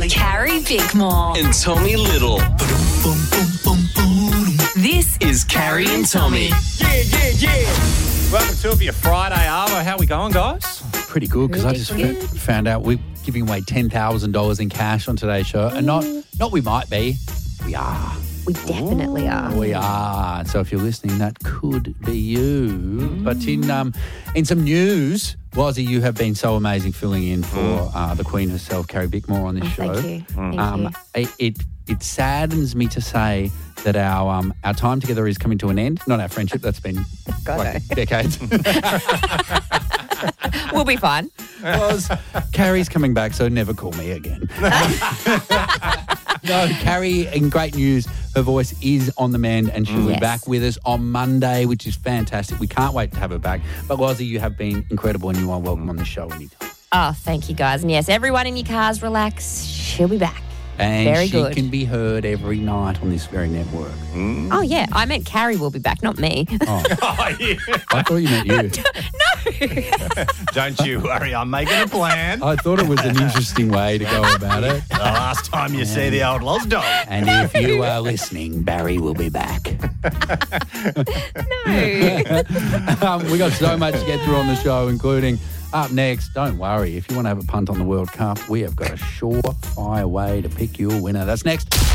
Carrie Bickmore. And Tommy Little. This is Carrie and Tommy. Yeah. Welcome to your Friday Arvo. How we going, guys? Pretty good, because I just found out we're giving away $10,000 in cash on today's show. And not we might be, we are. We definitely are. We are. So if you're listening, that could be you. But in some news, Wazzy, you have been so amazing filling in for the Queen herself, Carrie Bickmore, on this show. Thank you. It saddens me to say that our time together is coming to an end. Not our friendship, that's been decades. We'll be fine. Because Carrie's coming back, so never call me again. No, Carrie, in great news, her voice is on the mend and she'll be back with us on Monday, which is fantastic. We can't wait to have her back. But Wazzy, you have been incredible and you are welcome on the show anytime. Oh, thank you, guys. And yes, everyone in your cars, relax. She'll be back. And very she good. Can be heard every night on this very network. Oh, yeah. I meant Carrie will be back, not me. Oh. I thought you meant you. Don't you worry, I'm making a plan. I thought it was an interesting way to go about it. The last time you see the old Loz dog. And if you are listening, Barry will be back. No. We got so much to get through on the show, including up next, don't worry, if you want to have a punt on the World Cup, we have got a surefire way to pick your winner. That's next.